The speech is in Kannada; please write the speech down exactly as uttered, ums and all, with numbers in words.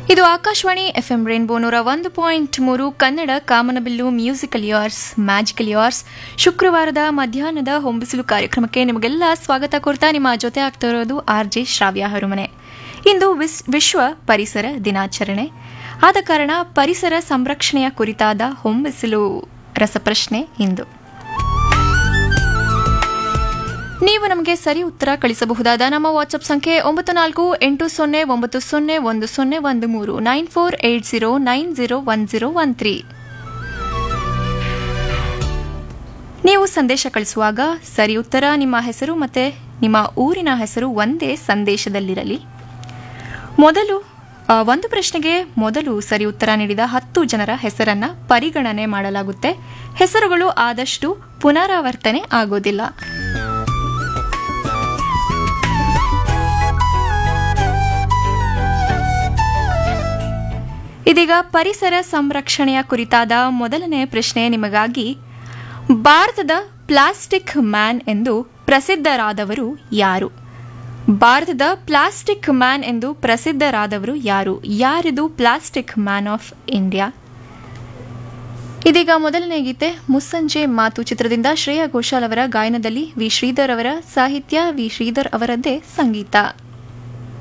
ಇದು ಆಕಾಶವಾಣಿ ಎಫ್ಎಂ ರೇನ್ಬೋ ನೂರ ಒಂದು ಪಾಯಿಂಟ್ ಮೂರು ಕನ್ನಡ ಕಾಮನಬಿಲ್ಲು ಮ್ಯೂಸಿಕಲ್ ಇಯರ್ಸ್ ಮ್ಯಾಜಿಕಲ್ ಇಯರ್ಸ್ ಶುಕ್ರವಾರದ ಮಧ್ಯಾಹ್ನದ ಹೊಂಬಿಸಿಲು ಕಾರ್ಯಕ್ರಮಕ್ಕೆ ನಿಮಗೆಲ್ಲ ಸ್ವಾಗತ ಕೋರ್ತಾ ನಿಮ್ಮ ಜೊತೆ ಆಗ್ತಾ ಇರೋದು ಆರ್ ಜೆ ಶ್ರಾವ್ಯ ಹರುಮನೆ. ಇಂದು ವಿಸ್ ವಿಶ್ವ ಪರಿಸರ ದಿನಾಚರಣೆ ಆದ ಕಾರಣ ಪರಿಸರ ಸಂರಕ್ಷಣೆಯ ಕುರಿತಾದ ಹೊಂಬಿಸಿಲು ರಸಪ್ರಶ್ನೆ ಇಂದು. ನೀವು ನಮಗೆ ಸರಿ ಉತ್ತರ ಕಳಿಸಬಹುದಾದ ನಮ್ಮ ವಾಟ್ಸ್ಆಪ್ ಸಂಖ್ಯೆ ಒಂಬತ್ತು ನಾಲ್ಕು ಎಂಟು ಸೊನ್ನೆ ಒಂಬತ್ತು ಸೊನ್ನೆ ಒಂದು ಸೊನ್ನೆ ಒಂದು ಮೂರು nine four eight zero nine zero one zero one three. ನೀವು ಸಂದೇಶ ಕಳಿಸುವಾಗ ಸರಿ ಉತ್ತರ, ನಿಮ್ಮ ಹೆಸರು ಮತ್ತೆ ನಿಮ್ಮ ಊರಿನ ಹೆಸರು ಒಂದೇ ಸಂದೇಶದಲ್ಲಿರಲಿ. ಮೊದಲು ಒಂದು ಪ್ರಶ್ನೆಗೆ ಮೊದಲು ಸರಿ ಉತ್ತರ ನೀಡಿದ ಹತ್ತು ಜನರ ಹೆಸರನ್ನ ಪರಿಗಣನೆ ಮಾಡಲಾಗುತ್ತೆ. ಹೆಸರುಗಳು ಆದಷ್ಟು ಪುನರಾವರ್ತನೆ ಆಗೋದಿಲ್ಲ. ಇದೀಗ ಪರಿಸರ ಸಂರಕ್ಷಣೆಯ ಕುರಿತಾದ ಮೊದಲನೇ ಪ್ರಶ್ನೆ ನಿಮಗಾಗಿ. ಭಾರತದ ಪ್ಲಾಸ್ಟಿಕ್ ಮ್ಯಾನ್ ಎಂದು ಪ್ರಸಿದ್ಧರಾದವರು ಯಾರು? ಭಾರತದ ಪ್ಲಾಸ್ಟಿಕ್ ಮ್ಯಾನ್ ಎಂದು ಪ್ರಸಿದ್ಧರಾದವರು ಯಾರು? ಯಾರಿದು ಪ್ಲಾಸ್ಟಿಕ್ ಮ್ಯಾನ್ ಆಫ್ ಇಂಡಿಯಾ? ಇದೀಗ ಮೊದಲನೇ ಗೀತೆ ಮುಸ್ಸಂಜೆ ಮಾತು ಚಿತ್ರದಿಂದ ಶ್ರೇಯಾ ಘೋಷಾಲ್ ಅವರ ಗಾಯನದಲ್ಲಿ ವಿ ಶ್ರೀಧರ್ ಅವರ ಸಾಹಿತ್ಯ, ವಿ ಶ್ರೀಧರ್ ಅವರದ್ದೇ ಸಂಗೀತ.